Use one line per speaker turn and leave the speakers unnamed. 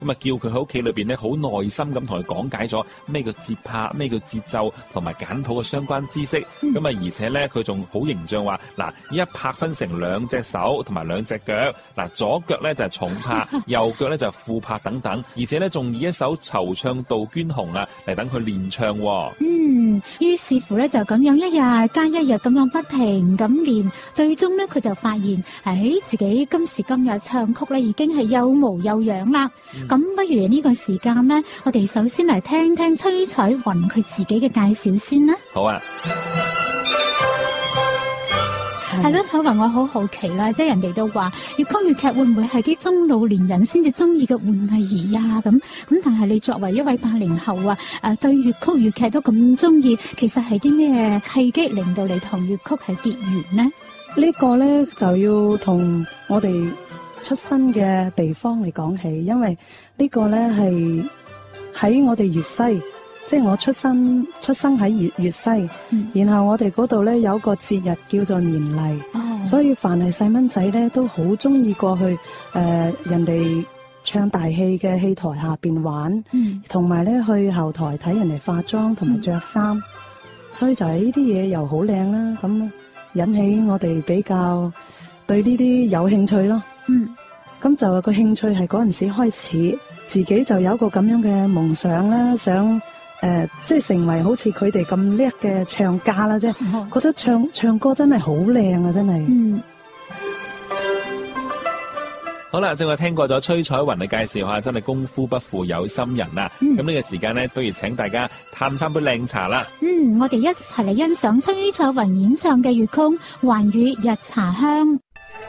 咁啊叫佢喺屋企裏邊咧好耐心咁同佢講解咗咩叫節拍、咩叫節奏同埋簡譜嘅相關知識。咁啊而且咧佢仲好形象話，嗱一拍分成兩隻手同埋兩隻腳，嗱左腳咧就係重拍，右腳咧就係副拍等等，而且咧仲以一首惆悵杜鵑紅啊嚟等佢練唱。
於是乎咧就咁樣一日加一日咁樣不停咁練，最終咧佢就發現，自己今時今日唱曲咧已經係有模有樣啦。咁不如呢個時間咧，我哋首先嚟聽聽崔彩雲佢自己嘅介紹先啦。
好啊。
係咯，彩雲，我好好奇啦，即係人哋都話粵曲粵劇會唔會係啲中老年人先至中意嘅玩藝兒呀？咁但係你作為一位80後啊，對粵曲粵劇都咁中意，其實係啲咩契機令到你同粵曲係結緣呢？
呢個呢就要同我哋出身嘅地方嚟講起，因為呢個呢係喺我哋粵西。即係我出生喺粵西，然後我哋嗰度咧有個節日叫做年例，所以凡係細蚊仔咧都好中意過去人哋唱大戲嘅戲台下邊玩，同埋咧去後台睇人哋化妝同埋着衫，所以就係呢啲嘢又好靚啦，咁引起我哋比較對呢啲有興趣咯。咁就個興趣係嗰陣時開始，自己就有一個咁樣嘅夢想啦，想。即係成為好似佢哋咁叻嘅唱家啦，啫。覺得唱歌真係好靚啊，真係。
好啦，正話聽過咗崔彩雲嘅介紹下，真係功夫不負有心人啊！咁呢個時間呢，不如請大家嘆翻杯靚茶啦。
我哋一齊嚟欣賞崔彩雲演唱嘅粵曲《環宇日茶香》。